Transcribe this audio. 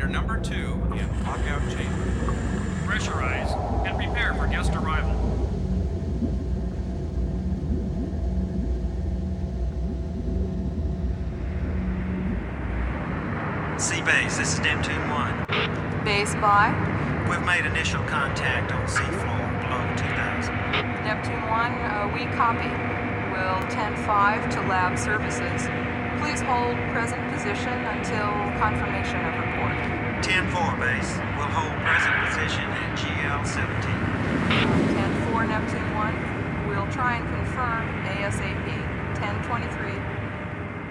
Elevator number 2 in lockout chamber. Pressurize and prepare for guest arrival. C-Base, this is Neptune 1. Base by We've made initial contact on seafloor below 2000. Neptune 1, we copy. Will 10-5 to lab services. Please hold present position until confirmation of report. 10-4, base. We'll hold present position at GL-17. 10-4, Neptune 1. We'll try and confirm ASAP. 10-23.